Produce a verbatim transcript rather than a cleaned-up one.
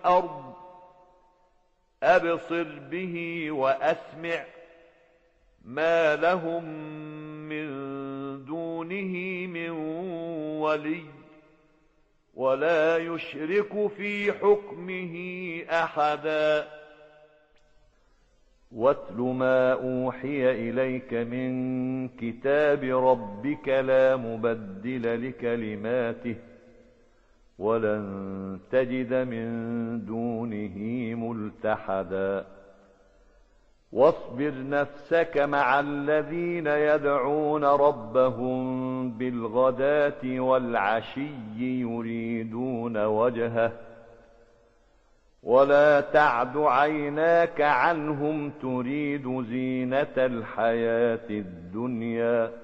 الأرض أبصر به وأسمع ما لهم من دونه من ولي ولا يشرك في حكمه أحدا واتل ما أوحي إليك من كتاب ربك لا مبدل لكلماته ولن تجد من دونه ملتحدا واصبر نفسك مع الذين يدعون ربهم بالغداة والعشي يريدون وجهه ولا تعد عيناك عنهم تريد زينة الحياة الدنيا